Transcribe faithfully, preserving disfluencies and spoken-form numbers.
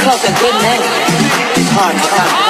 yourself a good name. It's hard to find.